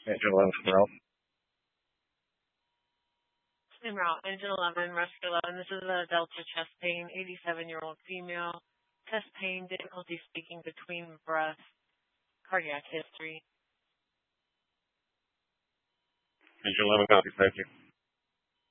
Engine 11 from route. En route, engine 11, rescue 11. This is a Delta chest pain, 87-year-old female. Chest pain, difficulty speaking between breaths, cardiac history. Engine 11 copy, thank you.